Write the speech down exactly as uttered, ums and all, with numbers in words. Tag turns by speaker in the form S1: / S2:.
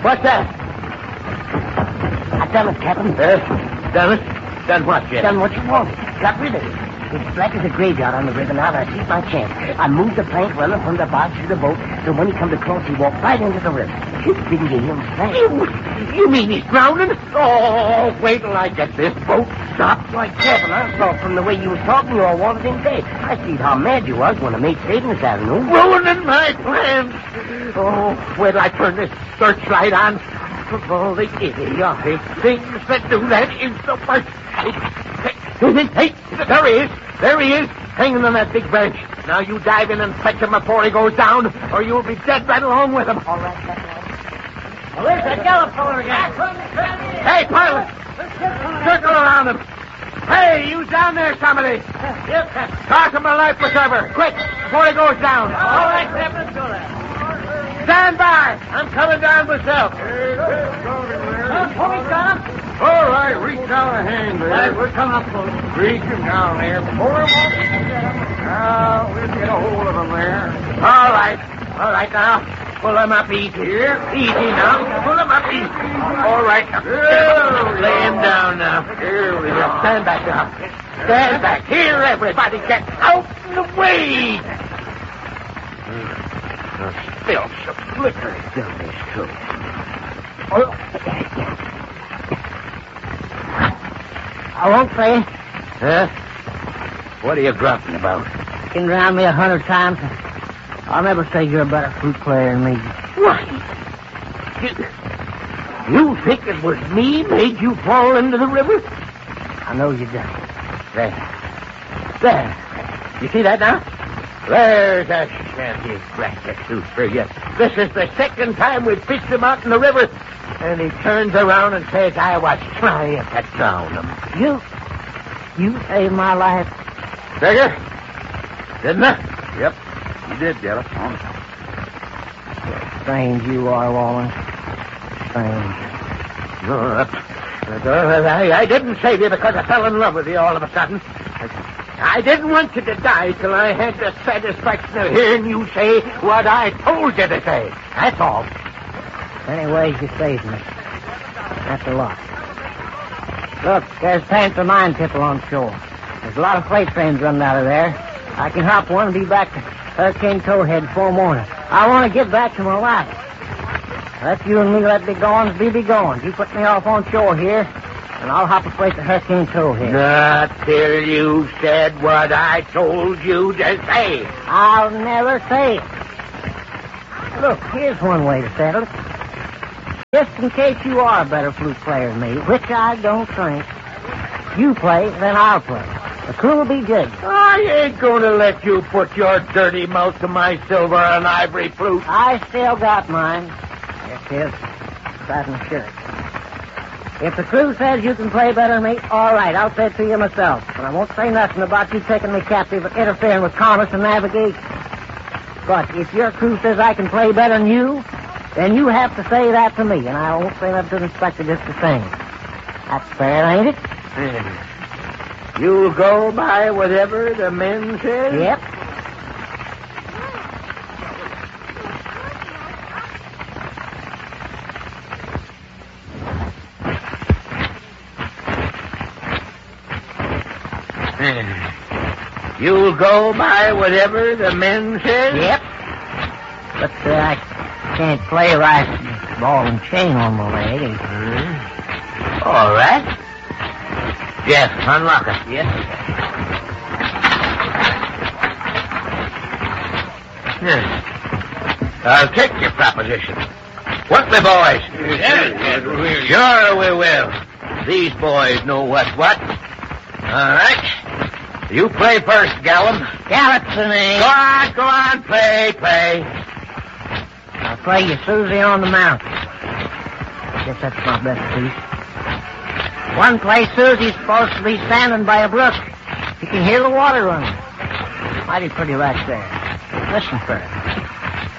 S1: What's that? I done it, Captain. Uh, done it? Done what, Jeff? Done what you wanted. Got rid of it. It's black as a graveyard on the river now, and I see my chance. I moved the plank running from the box to the boat, so when he come to cross, he walked right into the river. Didn't you hear him say? You, you mean he's drowning? Oh, wait till I get this boat stopped. Like Captain, I thought from the way you was talking you all wanted him dead. I see how mad you was when the mate stayed in this afternoon. Ruining my plans. Oh, where till I turn this searchlight on? Oh, the idiotic things that do that in so much. Hey, there he is. There he is, hanging on that big branch. Now you dive in and fetch him before he goes down, or you'll be dead right along with him. All right, Captain. Well, there's that yellow fella again. Hey, pilot, circle around him. Hey, you down there, somebody. Yes, Captain. Toss him a life preserver, quick, before he goes down. All right, Captain, let's go there. Stand by. I'm coming down myself. Oh, Tommy's got him.
S2: All right, reach down a hand there.
S1: Right, we're coming up close.
S2: Reach him down there. Pull him up. Now, we'll get a hold of him there.
S1: All right. All right, now. Pull him up easy. Here. Easy now. Pull him up easy. All right. Now. Lay him down now. Here we go. Stand back now. Stand back. Here, everybody. Get out of the way. The filth of liquor down this coat. Oh. I won't say. Huh? What are you grumping about? You can drown me a hundred times. I'll never say you're a better flute player than me. What? You, you think it was me made you fall into the river? I know you did. There. There. You see that now? There's a shanty bracket suit for you. This is the second time we've fished him out in the river. And he turns around and says I was trying to drown him. You, you saved my life. Figure? Didn't I?
S2: Yep, you did, Yellow.
S1: Strange you are, Wallen. Strange. No, that, that, I, I didn't save you because I fell in love with you all of a sudden. I, I didn't want you to die till I had the satisfaction of hearing you say what I told you to say. That's all. Anyways, you saved me. That's a lot. Look, there's Panther Mine Tipple on shore. There's a lot of freight trains running out of there. I can hop one and be back to Hurricane Towhead before morning. I want to get back to my wife. Let you and me let be goings be be goings. You put me off on shore here, and I'll hop a freight to Hurricane Towhead. Not till you said what I told you to say. I'll never say it. Look, here's one way to settle it. Just in case you are a better flute player than me, which I don't think, you play, then I'll play. The crew will be judged. I ain't going to let you put your dirty mouth to my silver and ivory flute. I still got mine. Yes, yes. Satin shirt. If the crew says you can play better than me, all right, I'll say it to you myself. But I won't say nothing about you taking me captive and interfering with commerce and navigation. But if your crew says I can play better than you, then you have to say that to me, and I won't say that to the inspector just the same. That's fair, ain't it? Mm. You'll go by whatever the men say? Yep. Mm. You'll go by whatever the men say? Yep. But uh, I can't play right ball and chain on my leg. Mm-hmm. All right. Jeff, unlock it. Yes. Yes. I'll take your proposition. What me, boys? Yes, yes, yes. Sure we will. These boys know what's what. All right. You play first, Gallum. Gallup's the name. Go on, go on, play, play. I'll play you Susie on the Mountain. I guess that's my best piece. One place Susie's supposed to be standing by a brook. You can hear the water running. Mighty pretty right there. Listen first.